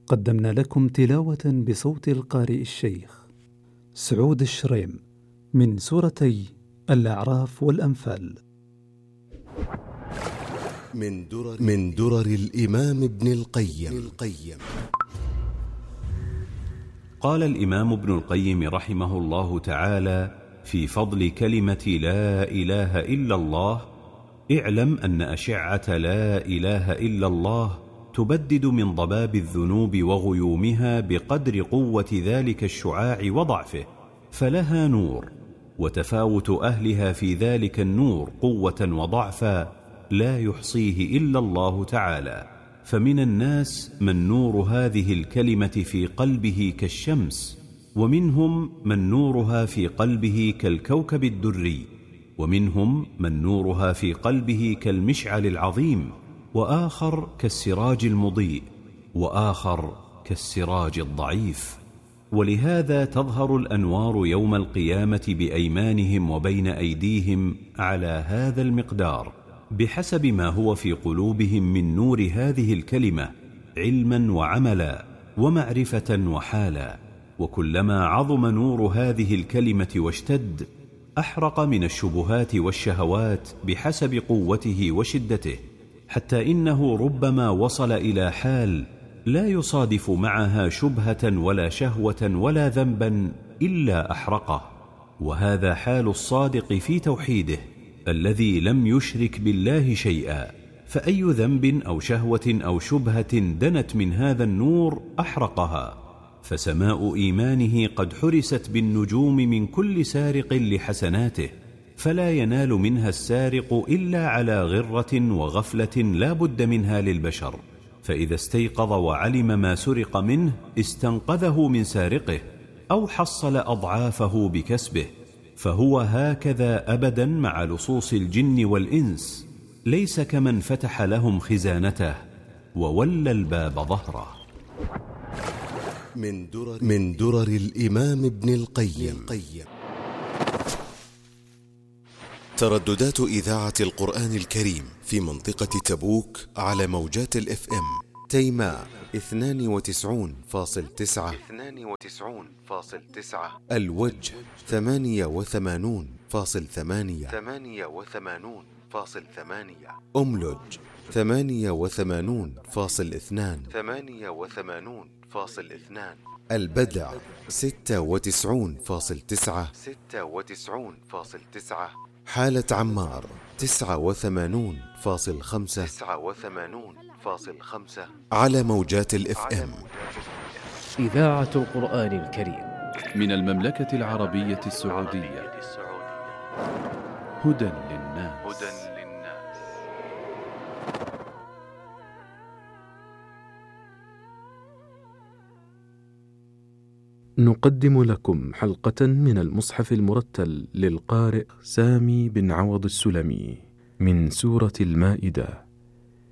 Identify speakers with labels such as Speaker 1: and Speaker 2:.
Speaker 1: قدمنا لكم تلاوة بصوت القارئ الشيخ سعود الشريم من سورتي الأعراف والأنفال.
Speaker 2: من درر الإمام ابن القيم.
Speaker 3: قال الإمام ابن القيم رحمه الله تعالى في فضل كلمة لا إله إلا الله: اعلم أن أشعة لا إله إلا الله تبدد من ضباب الذنوب وغيومها بقدر قوة ذلك الشعاع وضعفه، فلها نور، وتفاوت أهلها في ذلك النور قوة وضعفا لا يحصيه إلا الله تعالى. فمن الناس من نور هذه الكلمة في قلبه كالشمس، ومنهم من نورها في قلبه كالكوكب الدري، ومنهم من نورها في قلبه كالمشعل العظيم، وآخر كالسراج المضيء، وآخر كالسراج الضعيف. ولهذا تظهر الأنوار يوم القيامة بأيمانهم وبين أيديهم على هذا المقدار بحسب ما هو في قلوبهم من نور هذه الكلمة علما وعملا ومعرفة وحالا. وكلما عظم نور هذه الكلمة واشتد أحرق من الشبهات والشهوات بحسب قوته وشدته، حتى إنه ربما وصل إلى حال لا يصادف معها شبهة ولا شهوة ولا ذنبا إلا أحرقه. وهذا حال الصادق في توحيده الذي لم يشرك بالله شيئا، فأي ذنب أو شهوة أو شبهة دنت من هذا النور أحرقها. فسماء إيمانه قد حرست بالنجوم من كل سارق لحسناته، فلا ينال منها السارق إلا على غرة وغفلة لا بد منها للبشر، فإذا استيقظ وعلم ما سرق منه استنقذه من سارقه أو حصل أضعافه بكسبه. فهو هكذا أبدا مع لصوص الجن والإنس، ليس كمن فتح لهم خزانته وولى الباب ظهره.
Speaker 2: من درر الإمام ابن القيم. ترددات إذاعة القرآن الكريم في منطقة تبوك على موجات الإف إم: تيماء 92.9، الوجه 88.8، أملج 88.2، البدع 96.9، حالة عمار 89.5 على موجات الإف إم.
Speaker 4: إذاعة القرآن الكريم
Speaker 5: من المملكة العربية السعودية. هدى للناس.
Speaker 6: نقدم لكم حلقة من المصحف المرتل للقارئ سامي بن عوض السلمي من سورة المائدة.